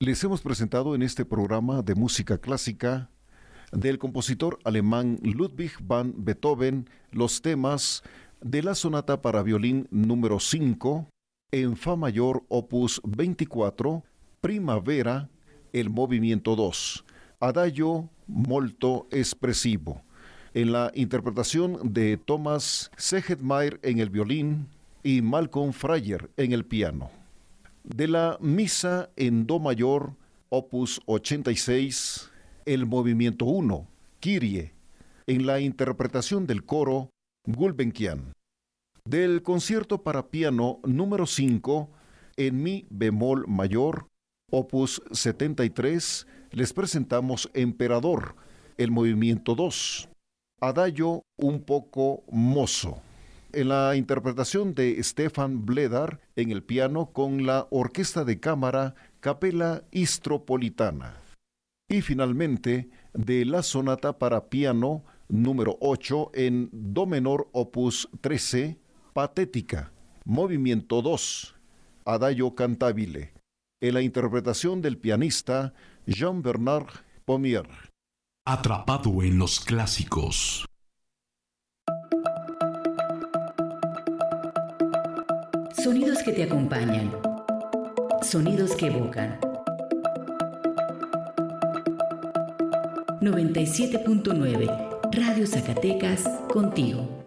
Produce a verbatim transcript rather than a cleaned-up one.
Les hemos presentado en este programa de música clásica del compositor alemán Ludwig van Beethoven los temas de la sonata para violín número cinco en fa mayor opus veinticuatro, Primavera, el movimiento dos, Adagio molto espressivo, en la interpretación de Thomas Segetmeier en el violín y Malcolm Fryer en el piano. De la Misa en do mayor, opus ochenta y seis, el movimiento uno, Kyrie, en la interpretación del coro Gulbenkian. Del concierto para piano número cinco, en mi bemol mayor, opus setenta y tres, les presentamos Emperador, el movimiento dos, Adagio un poco mozo, en la interpretación de Stefan Bledar en el piano con la Orquesta de Cámara Capella Istropolitana. Y finalmente, de la sonata para piano número ocho en do menor opus trece, Patética, movimiento dos, Adagio cantabile, en la interpretación del pianista Jean-Bernard Pommier. Atrapado en los clásicos. Sonidos que te acompañan. Sonidos que evocan. noventa y siete punto nueve Radio Zacatecas, contigo.